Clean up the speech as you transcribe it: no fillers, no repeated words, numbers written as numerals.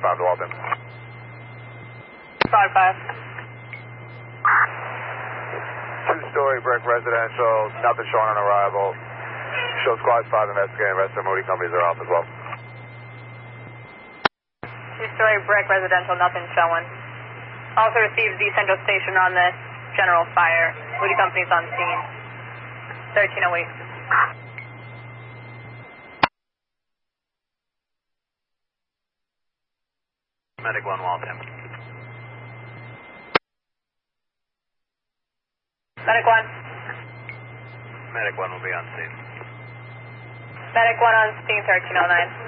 5 to Walton. 5-5. Two-story brick residential, nothing showing on arrival. Show squad 5 investigating, rest of the Moody companies are off as well. Two-story brick residential, nothing showing. Also received the Central Station on this general fire. Moody companies on scene. 1308. Medic 1 Walton. Medic 1. Medic 1 will be on scene. Medic 1 on scene, 1309.